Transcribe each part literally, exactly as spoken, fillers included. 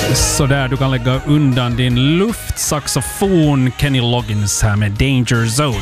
Så där du kan lägga undan din luftsaxofon. Kenny Loggins här med Danger Zone.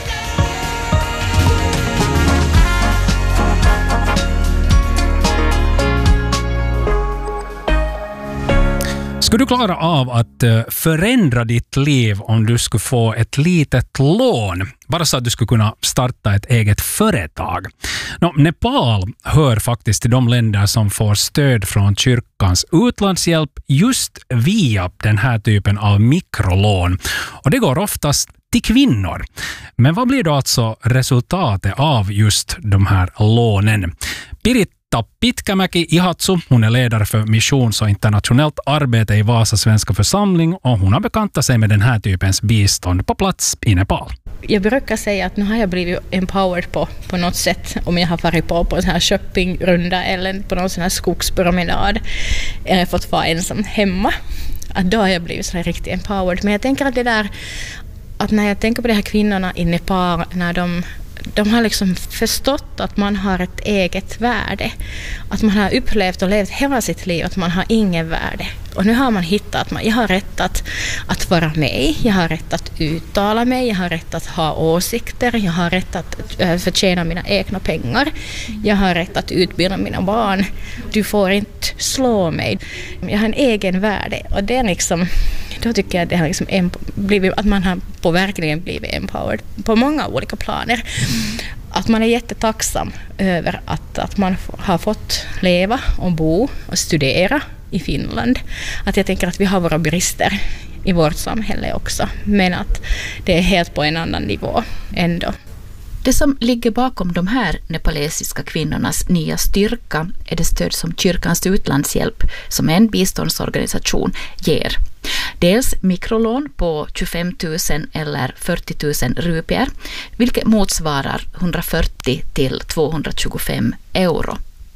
Skulle du klara av att förändra ditt liv om du skulle få ett litet lån? Bara så att du skulle kunna starta ett eget företag. Nå, Nepal hör faktiskt till de länder som får stöd från kyrkans utlandshjälp just via den här typen av mikrolån. Och det går oftast till kvinnor. Men vad blir då alltså resultatet av just de här lånen? Piritta Pitkämäki Ihatsu, hon är ledare för missions- och internationellt arbete i Vasa svenska församling och hon har bekantat sig med den här typens bistånd på plats i Nepal. Jag brukar säga att nu har jag blivit empowered på, på något sätt om jag har varit på, på en sån här shoppingrunda eller på någon sån här skogspromenad eller fått vara ensam hemma. Att då har jag blivit så här riktigt empowered. Men jag tänker att det där, att när jag tänker på de här kvinnorna i Nepal, när de De har liksom förstått att man har ett eget värde. Att man har upplevt och levt hela sitt liv att man har ingen värde. Och nu har man hittat att man, jag har rätt att, att vara med, jag har rätt att uttala mig, jag har rätt att ha åsikter, jag har rätt att förtjäna mina egna pengar, jag har rätt att utbilda mina barn. Du får inte slå mig. Jag har en egen värde och det är liksom, då tycker jag att det har liksom blivit, att man har på verkligen blivit empowered på många olika planer. Att man är jättetacksam över att, att man har fått leva och bo och studera i Finland. Att jag tänker att vi har våra brister i vårt samhälle också, men att det är helt på en annan nivå ändå. Det som ligger bakom de här nepalesiska kvinnornas nya styrka är det stöd som kyrkans utlandshjälp, som är en biståndsorganisation, ger. Dels mikrolån på tjugofem tusen eller fyrtio tusen rupier, vilket motsvarar hundrafyrtio till tvåhundratjugofem euro.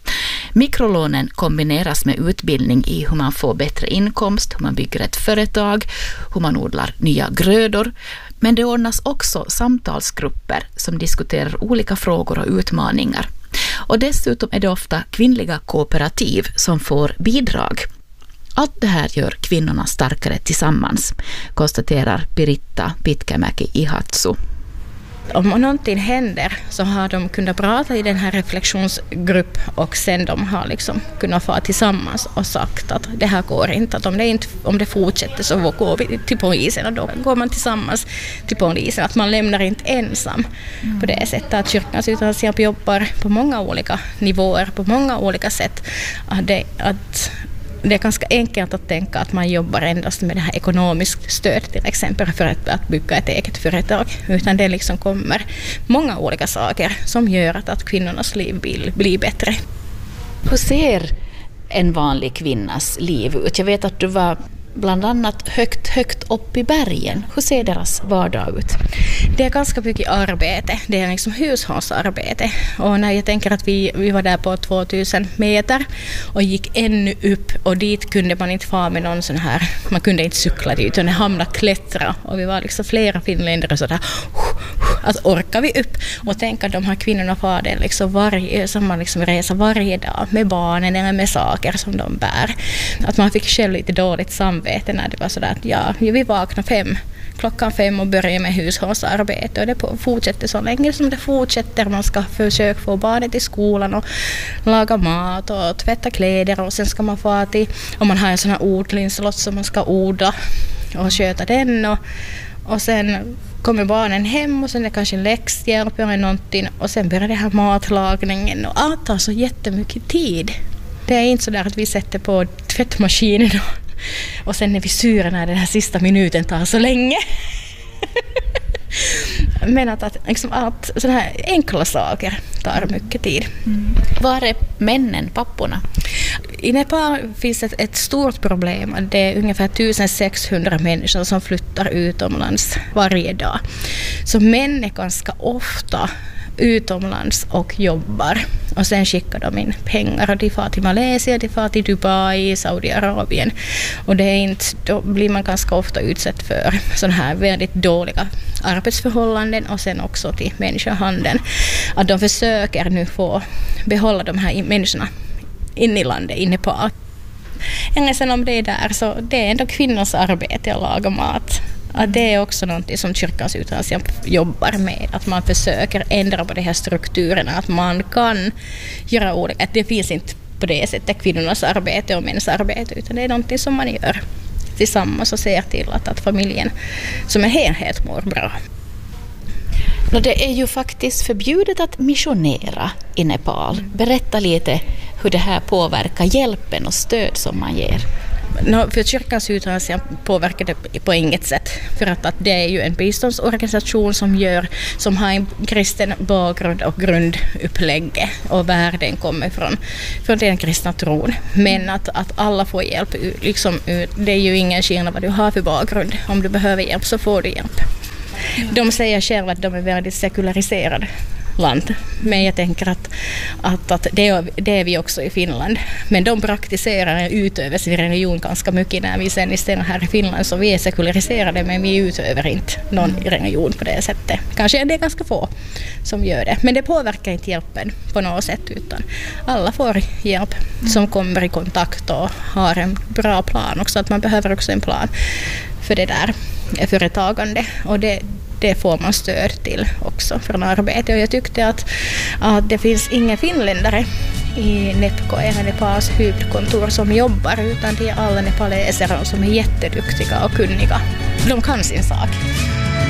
Mikrolånen kombineras med utbildning i hur man får bättre inkomst, hur man bygger ett företag, hur man odlar nya grödor. Men det ordnas också samtalsgrupper som diskuterar olika frågor och utmaningar. Och dessutom är det ofta kvinnliga kooperativ som får bidrag. Allt det här gör kvinnorna starkare tillsammans, konstaterar Piritta Pitkämäki Ihatsu. Om någonting händer så har de kunnat prata i den här reflektionsgrupp och sen de har liksom kunnat få tillsammans och sagt att det här går inte, att om det, inte, om det fortsätter så går vi till polisen och då går man tillsammans till polisen, att man lämnar inte ensam mm. på det sättet att kyrkans utlandshjälp jobbar på många olika nivåer, på många olika sätt. Att det, att Det är ganska enkelt att tänka att man jobbar endast med det här ekonomiskt stöd till exempel för att, att bygga ett eget företag. Utan det liksom kommer många olika saker som gör att, att kvinnornas liv blir, blir bättre. Hur ser en vanlig kvinnas liv ut? Jag vet att du var bland annat högt, högt upp i bergen. Hur ser deras vardag ut? Det är ganska mycket arbete. Det är liksom hushållsarbete. Och när jag tänker att vi, vi var där på tvåtusen meter och gick ännu upp och dit kunde man inte få med någon sån här, man kunde inte cykla dit utan det hamnade klättra och vi var liksom flera finländare sådär att orkar vi upp och tänka att de här kvinnorna får det liksom varje, samma liksom resa varje dag med barnen eller med saker som de bär. Att man fick själv lite dåligt samvete när det var sådär att ja, vi vaknar fem klockan fem och börjar med hushållsarbete och det fortsätter så länge som det fortsätter. Man ska försöka få barnet till skolan och laga mat och tvätta kläder och sen ska man få till, om man har en sån här odlingslott som man ska odla och sköta den och, och sen kommer barnen hem och sen är det kanske läxhjälp eller någonting och sen börjar det här matlagningen och allt tar så jättemycket tid. Det är inte så där att vi sätter på tvättmaskinen och Och sen är vi sura när den här sista minuten tar så länge. Men att, att liksom allt sådana här enkla saker tar mycket tid. Mm. Var är männen, papporna? I Nepal finns ett, ett stort problem. Det är ungefär sextonhundra människor som flyttar utomlands varje dag. Så män är ganska ofta utomlands och jobbar. Och sen skickar de in pengar och de far till Malaysia, de far till Dubai, Saudiarabien. Och det är inte, då blir man ganska ofta utsatt för sådana här väldigt dåliga arbetsförhållanden och sen också till människohandeln. Att de försöker nu få behålla de här människorna in i landet, i Nepal. Ängelsen om det är där, så det är ändå kvinnors arbete att laga mat. Att det är också något som kyrkans utlandshjälp jobbar med. Att man försöker ändra på de här strukturerna. Att man kan göra olika. Att det finns inte på det sättet kvinnornas arbete och mäns arbete. Utan det är något som man gör tillsammans och ser till att, att familjen som en helhet mår bra. Det är ju faktiskt förbjudet att missionera i Nepal. Berätta lite hur det här påverkar hjälpen och stöd som man ger. No, för kyrkans utlandshjälp påverkar det på inget sätt. För att, att det är ju en biståndsorganisation som, gör, som har en kristen bakgrund och grundupplägg. Och världen kommer från, från den kristna tron. Men att, att alla får hjälp. Liksom, det är ju ingen skillnad vad du har för bakgrund. Om du behöver hjälp så får du hjälp. De säger själva att de är väldigt sekulariserade land. Men jag tänker att, att, att det, är, det är vi också i Finland. Men de praktiserar och utövar sin religion ganska mycket när vi sen istället här i Finland, så vi är sekulariserade men vi utövar inte någon religion på det sättet. Kanske är det ganska få som gör det. Men det påverkar inte hjälpen på något sätt, utan alla får hjälp som kommer i kontakt och har en bra plan också. Att man behöver också en plan för det där företagande, och det Det får man stöd till också från arbete. Och jag tyckte att, att det finns inga finländare i Nepco, även Nepals huvudkontor, som jobbar, utan det är alla nepaleser som är jätteduktiga och kunniga. De kan sin sak.